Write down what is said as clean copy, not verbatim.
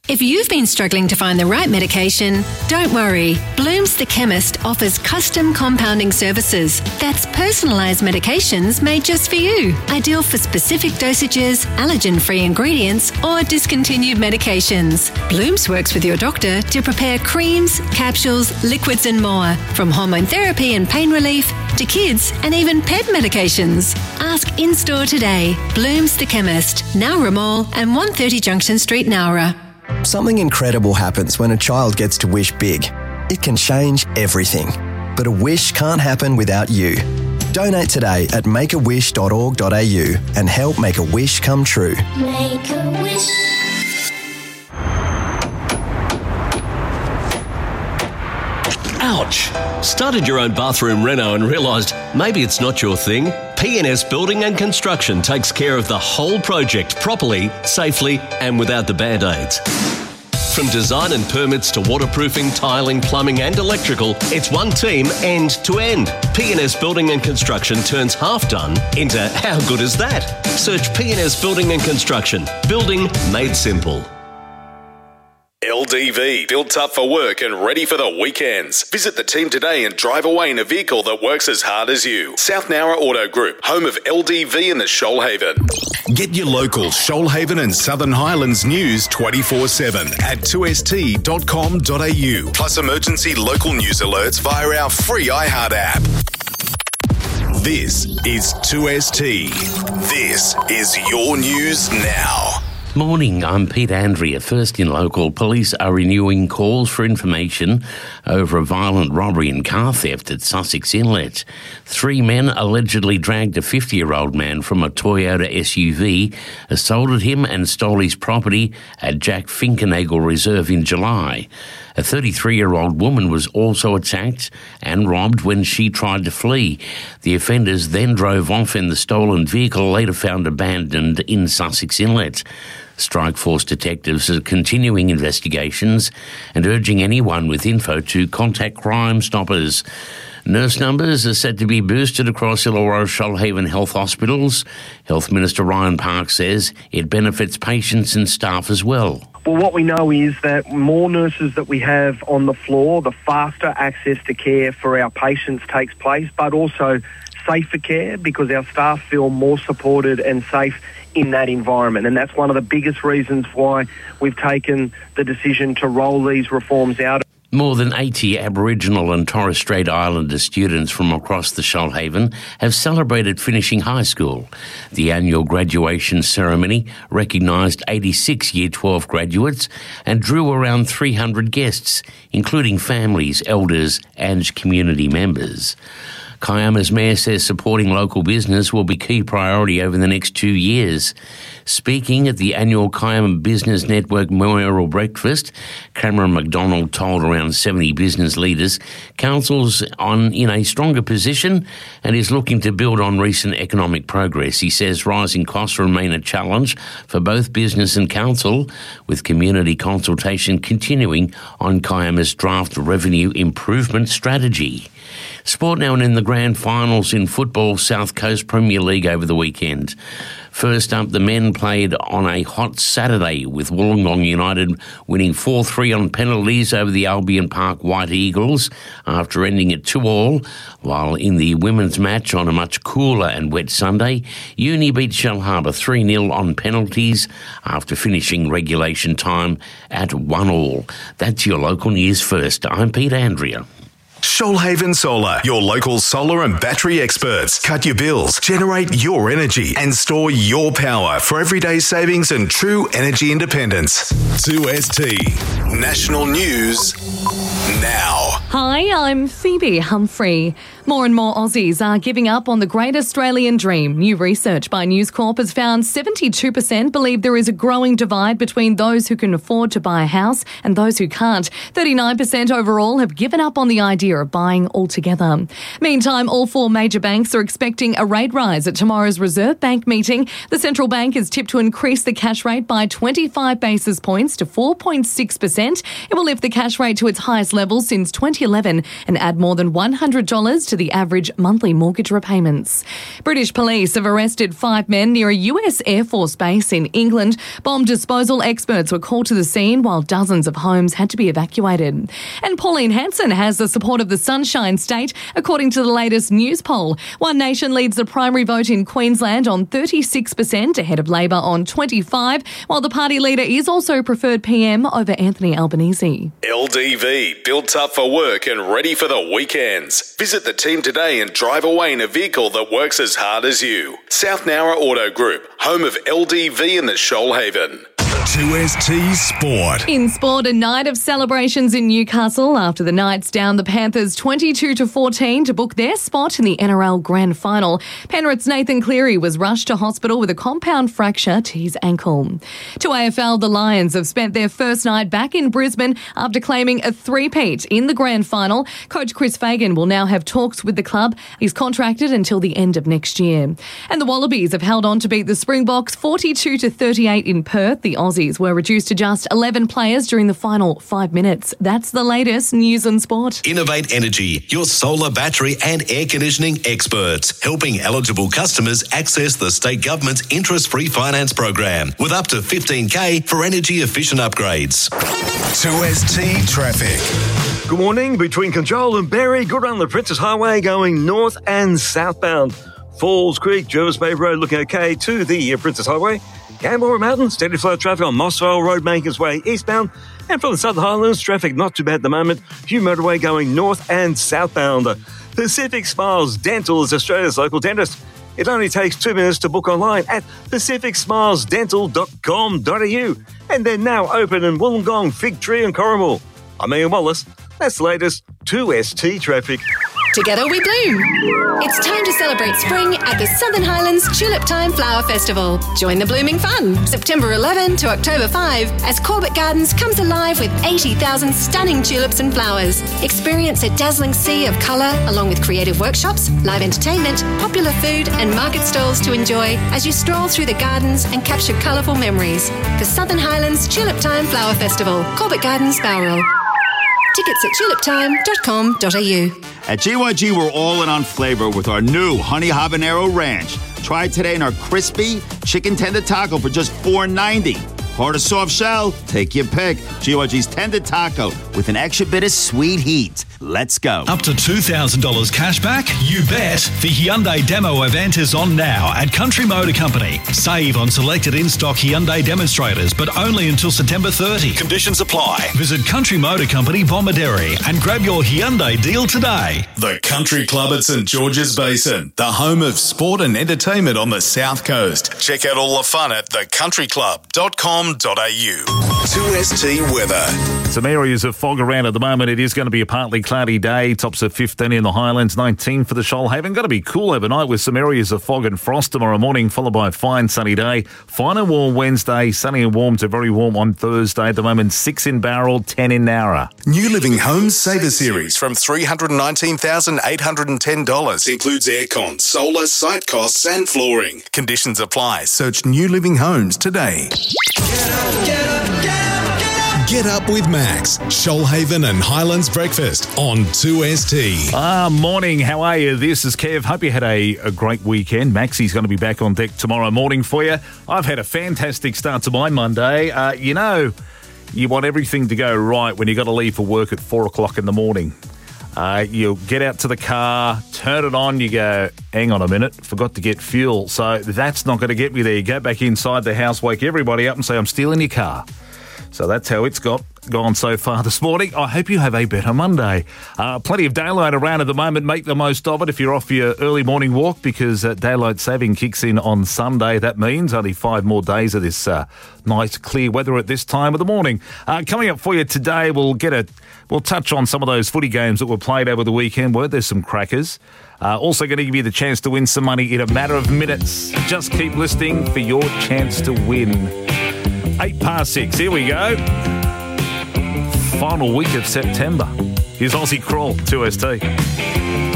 If you've been struggling to find the right medication, don't worry. Bloom's the Chemist offers custom compounding services. That's personalised medications made just for you. Ideal for specific dosages, allergen-free ingredients or discontinued medications. Bloom's works with your doctor to prepare creams, capsules, liquids and more. From hormone therapy and pain relief to kids and even pet medications. Ask in-store today. Bloom's the Chemist, Nowra Mall and 130 Junction Street, Nowra. Something incredible happens when a child gets to wish big. It can change everything. But a wish can't happen without you. Donate today at makeawish.org.au and help make a wish come true. Make a wish. Ouch! Started your own bathroom reno and realised maybe it's not your thing? PNS Building and Construction takes care of the whole project properly, safely and without the band-aids. From design and permits to waterproofing, tiling, plumbing and electrical, it's one team end to end. PNS Building and Construction turns half done into how good is that? Search PNS Building and Construction. Building made simple. LDV, built up for work and ready for the weekends. Visit the team today and drive away in a vehicle that works as hard as you. South Nowra Auto Group, home of LDV in the Shoalhaven. Get your local Shoalhaven and Southern Highlands news 24/7 at 2st.com.au. Plus emergency local news alerts via our free iHeart app. This is 2ST. This is your news now. Morning, I'm Pete Andrea. First in local, police are renewing calls for information over a violent robbery and car theft at Sussex Inlet. 3 men allegedly dragged a 50-year-old man from a Toyota SUV, assaulted him and stole his property at Jack Finkenagel Reserve in July. A 33-year-old woman was also attacked and robbed when she tried to flee. The offenders then drove off in the stolen vehicle, later found abandoned in Sussex Inlet. Strikeforce detectives are continuing investigations and urging anyone with info to contact Crime Stoppers. Nurse numbers are set to be boosted across Illawarra Shoalhaven Health Hospitals. Health Minister Ryan Park says it benefits patients and staff as well. Well, what we know is that more nurses that we have on the floor, the faster access to care for our patients takes place, but also safer care because our staff feel more supported and safe in that environment. And that's one of the biggest reasons why we've taken the decision to roll these reforms out. More than 80 Aboriginal and Torres Strait Islander students from across the Shoalhaven have celebrated finishing high school. The annual graduation ceremony recognised 86 Year 12 graduates and drew around 300 guests, including families, elders and community members. Kiama's mayor says supporting local business will be key priority over the next 2 years. Speaking at the annual Kiama Business Network Memorial Breakfast, Cameron McDonald told around 70 business leaders council's in a stronger position and is looking to build on recent economic progress. He says rising costs remain a challenge for both business and council, with community consultation continuing on Kiama's draft revenue improvement strategy. Sport now, and in the grand finals in football, South Coast Premier League over the weekend. First up, the men played on a hot Saturday with Wollongong United winning 4-3 on penalties over the Albion Park White Eagles after ending at 2-2, while in the women's match on a much cooler and wet Sunday, Uni beat Shellharbour 3-0 on penalties after finishing regulation time at 1-1. That's your local news first. I'm Pete Andrea. Shoalhaven Solar, your local solar and battery experts. Cut your bills, generate your energy and store your power for everyday savings and true energy independence. 2ST National News now. Hi, I'm Phoebe Humphrey. More and more Aussies are giving up on the great Australian dream. New research by News Corp has found 72% believe there is a growing divide between those who can afford to buy a house and those who can't. 39% overall have given up on the idea of buying altogether. Meantime, all 4 major banks are expecting a rate rise at tomorrow's Reserve Bank meeting. The central bank is tipped to increase the cash rate by 25 basis points to 4.6%. It will lift the cash rate to its highest level since 2011 and add more than $100 to to the average monthly mortgage repayments. British police have arrested 5 men near a US Air Force base in England. Bomb disposal experts were called to the scene while dozens of homes had to be evacuated. And Pauline Hanson has the support of the Sunshine State, according to the latest news poll. One Nation leads the primary vote in Queensland on 36%, ahead of Labor on 25%, while the party leader is also preferred PM over Anthony Albanese. LDV, built up for work and ready for the weekends. Visit the team today and drive away in a vehicle that works as hard as you. South Nowra Auto Group, home of LDV in the Shoalhaven. 2ST Sport. In sport, a night of celebrations in Newcastle after the Knights downed the Panthers 22-14 to book their spot in the NRL Grand Final. Penrith's Nathan Cleary was rushed to hospital with a compound fracture to his ankle. To AFL, the Lions have spent their first night back in Brisbane after claiming a three-peat in the Grand Final. Coach Chris Fagan will now have talks with the club. He's contracted until the end of next year. And the Wallabies have held on to beat the Springboks 42-38 in Perth. The Aussies were reduced to just 11 players during the final 5 minutes. That's the latest news and sport. Innovate Energy, your solar, battery and air conditioning experts, helping eligible customers access the state government's interest-free finance program with up to $15,000 for energy-efficient upgrades. 2ST Traffic. Good morning. Between Control and Berry, good on the Princess Highway going north and southbound. Falls Creek, Jervis Bay Road looking okay to the Princess Highway. Canberra Mountain, steady flow of traffic on Mossvale Road making its way eastbound. And from the Southern Highlands, traffic not too bad at the moment. Hugh Motorway going north and southbound. Pacific Smiles Dental is Australia's local dentist. It only takes 2 minutes to book online at pacificsmilesdental.com.au. And they're now open in Wollongong, Fig Tree and Corrimal. I'm Ian Wallace. That's the latest 2ST Traffic. Together we bloom. It's time to celebrate spring at the Southern Highlands Tulip Time Flower Festival. Join the blooming fun, September 11 to October 5, as Corbett Gardens comes alive with 80,000 stunning tulips and flowers. Experience a dazzling sea of colour, along with creative workshops, live entertainment, popular food and market stalls to enjoy as you stroll through the gardens and capture colourful memories. The Southern Highlands Tulip Time Flower Festival, Corbett Gardens, Bowral. Tickets at tuliptime.com.au. At GYG, we're all in on flavour with our new Honey Habanero Ranch. Try it today in our crispy chicken tender taco for just $4.90. Hard or soft shell, take your pick. GYG's tender taco with an extra bit of sweet heat. Let's go. Up to $2,000 cash back? You bet. The Hyundai Demo event is on now at Country Motor Company. Save on selected in-stock Hyundai demonstrators, but only until September 30. Conditions apply. Visit Country Motor Company, Bomaderry, and grab your Hyundai deal today. The Country Club at St George's Basin, the home of sport and entertainment on the South Coast. Check out all the fun at thecountryclub.com.au. 2ST weather. Some areas of fog around at the moment. It is going to be a partly cloudy day. Tops of 15 in the Highlands, 19 for the Shoalhaven. Going to be cool overnight with some areas of fog and frost tomorrow morning, followed by a fine sunny day. Fine and warm Wednesday, sunny and warm to very warm on Thursday. At the moment, 6 in Bowral, 10 in Nowra. New Living Homes Saver Series from $319,810. Includes aircon, solar, site costs and flooring. Conditions apply. Search New Living Homes today. Get up with Max, Shoalhaven and Highlands Breakfast on 2ST. Morning, how are you? This is Kev. Hope you had a great weekend. Maxie's going to be back on deck tomorrow morning for you. I've had a fantastic start to my Monday. You want everything to go right when you got to leave for work at 4 o'clock in the morning. You'll get out to the car, turn it on, you go, hang on a minute, forgot to get fuel. So that's not going to get me there. You go back inside the house, wake everybody up and say, I'm stealing your car. So that's how it's gone so far this morning. I hope you have a better Monday. Plenty of daylight around at the moment. Make the most of it if you're off your early morning walk, because daylight saving kicks in on Sunday. That means only 5 more days of this nice clear weather at this time of the morning. Coming up for you today, we'll touch on some of those footy games that were played over the weekend. There's some crackers. Also going to give you the chance to win some money in a matter of minutes. Just keep listening for your chance to win. 6:08, here we go. Final week of September. Here's Aussie Crawl, 2ST.